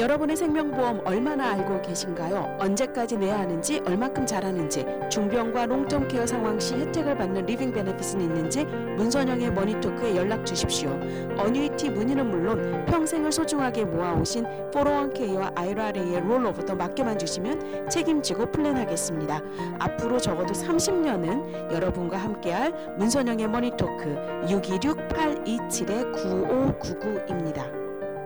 여러분의 생명보험 얼마나 알고 계신가요? 언제까지 내야 하는지, 얼마큼 잘하는지, 중병과 롱텀 케어 상황 시 혜택을 받는 리빙 베네핏은 있는지 문선영의 머니토크에 연락 주십시오. 어뉴이티 문의는 물론 평생을 소중하게 모아오신 401k와 IRA의 롤오버도 맡겨만 주시면 책임지고 플랜하겠습니다. 앞으로 적어도 30년은 여러분과 함께할 문선영의 머니토크 626-827-9599입니다.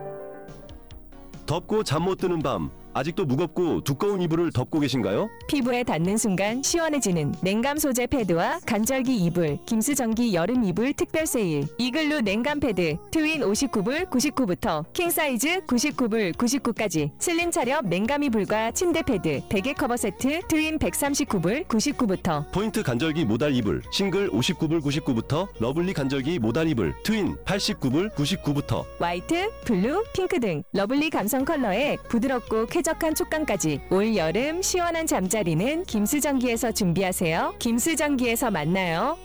덥고 잠 못 드는 밤, 아직도 무겁고 두꺼운 이불을 덮고 계신가요? 피부에 닿는 순간 시원해지는 냉감 소재 패드와 간절기 이불, 김수정기 여름 이불 특별 세일. 이글루 냉감 패드 트윈 59불 99부터 킹 사이즈 99불 99까지. 슬림 차렵 냉감 이불과 침대 패드, 베개 커버 세트 트윈 139불 99부터. 포인트 간절기 모달 이불 싱글 59불 99부터 러블리 간절기 모달 이불 트윈 89불 99부터. 화이트, 블루, 핑크 등 러블리 감성 컬러에 부드럽고 쾌적한 촉감까지. 올 여름 시원한 잠자리는 김수정기에서 준비하세요. 김수정기에서 만나요.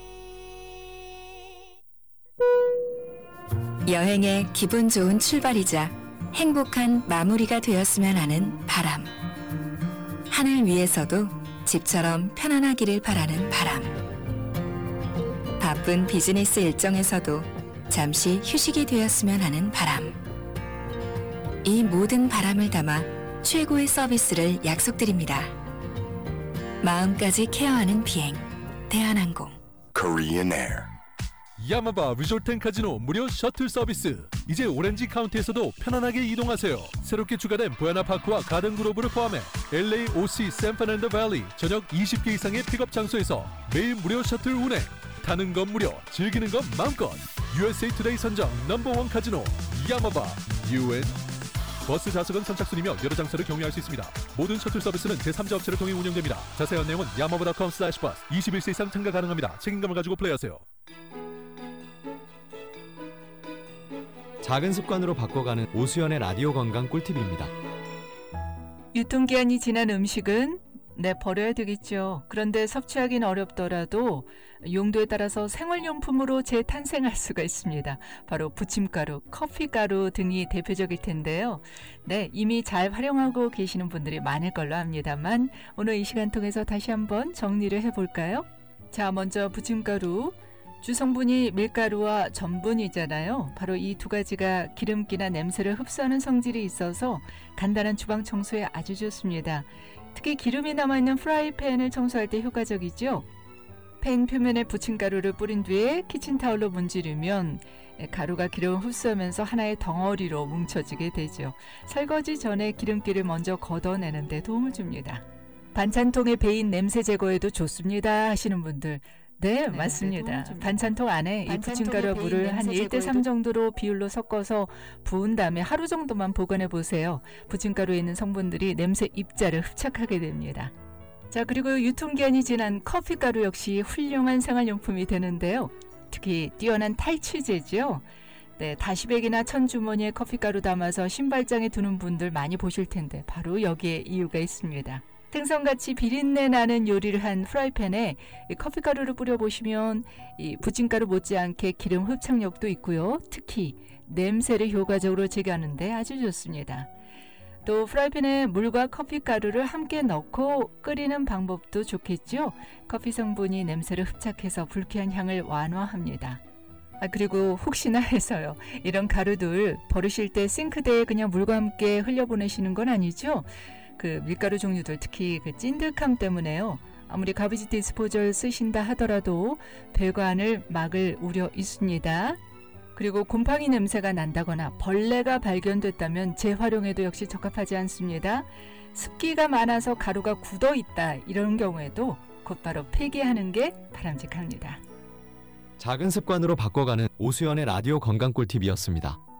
여행의 기분 좋은 출발이자 행복한 마무리가 되었으면 하는 바람. 하늘 위에서도 집처럼 편안하기를 바라는 바람. 바쁜 비즈니스 일정에서도 잠시 휴식이 되었으면 하는 바람. 이 모든 바람을 담아 최고의 서비스를 약속드립니다. 마음까지 케어하는 비행, 대한항공. Korean Air. 야마바 리조트 앤 카지노 무료 셔틀 서비스. 이제 오렌지 카운티에서도 편안하게 이동하세요. 새롭게 추가된 보야나 파크와 가든 그로브를 포함해 LA, OC, 샌프란시스코 밸리 전역 20개 이상의 픽업 장소에서 매일 무료 셔틀 운행. 타는 건 무료, 즐기는 건 마음껏. USA 투데이 선정 넘버원 카지노 야마바 UN. 버스 좌석은 선착순이며 여러 장소를 경유할 수 있습니다. 모든 셔틀 서비스는 제3자 업체를 통해 운영됩니다. 자세한 내용은 yamaba.com/bus. 21세 이상 참가 가능합니다. 책임감을 가지고 플레이하세요. 작은 습관으로 바꿔가는 오수연의 라디오 건강 꿀팁입니다. 유통기한이 지난 음식은 버려야 되겠죠. 그런데 섭취하기는 어렵더라도 용도에 따라서 생활용품으로 재탄생할 수가 있습니다. 바로 부침가루, 커피가루 등이 대표적일 텐데요. 이미 잘 활용하고 계시는 분들이 많을 걸로 압니다만 오늘 이 시간 통해서 다시 한번 정리를 해볼까요? 자, 먼저 부침가루. 주성분이 밀가루와 전분이잖아요. 바로 이 두 가지가 기름기나 냄새를 흡수하는 성질이 있어서 간단한 주방 청소에 아주 좋습니다. 특히 기름이 남아있는 프라이팬을 청소할 때 효과적이죠. 팬 표면에 부침가루를 뿌린 뒤에 키친타올로 문지르면 가루가 기름을 흡수하면서 하나의 덩어리로 뭉쳐지게 되죠. 설거지 전에 기름기를 먼저 걷어내는 데 도움을 줍니다. 반찬통에 배인 냄새 제거에도 좋습니다 하시는 분들, 네, 맞습니다. 반찬통 안에 이 부침가루 물을 한 1:3 정도로 비율로 섞어서 부은 다음에 하루 정도만 보관해 보세요. 부침가루에 있는 성분들이 냄새 입자를 흡착하게 됩니다. 자, 그리고 유통기한이 지난 커피가루 역시 훌륭한 생활용품이 되는데요. 특히 뛰어난 탈취제죠. 다시백이나 천주머니에 커피가루 담아서 신발장에 두는 분들 많이 보실 텐데 바로 여기에 이유가 있습니다. 생선같이 비린내 나는 요리를 한 프라이팬에 이 커피가루를 뿌려보시면 이 부침가루 못지않게 기름 흡착력도 있고요. 특히 냄새를 효과적으로 제거하는데 아주 좋습니다. 또 프라이팬에 물과 커피가루를 함께 넣고 끓이는 방법도 좋겠죠. 커피 성분이 냄새를 흡착해서 불쾌한 향을 완화합니다. 그리고 혹시나 해서요. 이런 가루들 버리실 때 싱크대에 그냥 물과 함께 흘려보내시는 건 아니죠? 밀가루 종류들 특히 찐득함 때문에요. 아무리 가비지 디스포저를 쓰신다 하더라도 배관을 막을 우려 있습니다. 그리고 곰팡이 냄새가 난다거나 벌레가 발견됐다면 재활용에도 역시 적합하지 않습니다. 습기가 많아서 가루가 굳어 있다 이런 경우에도 곧바로 폐기하는 게 바람직합니다. 작은 습관으로 바꿔가는 오수연의 라디오 건강 꿀팁이었습니다.